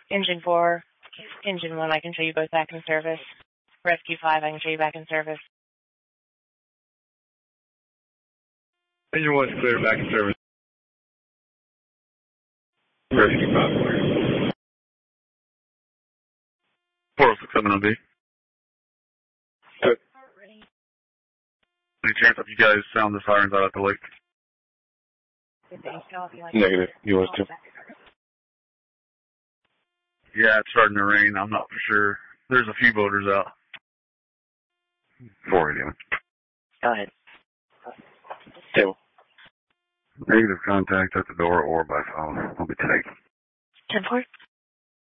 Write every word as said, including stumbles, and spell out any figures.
Engine four, Engine one, I can show you both back in service. Rescue five, I can show you back in service. Engine one's clear, back in service. Rescue five clear. four oh six seven oh B. Good. Any chance if you guys sound the sirens out at the lake? Negative. You want to? Yeah, it's starting to rain. I'm not for sure. There's a few boaters out. four eighty. Go ahead. Two. Negative contact at the door or by phone. I'll be taking. ten four.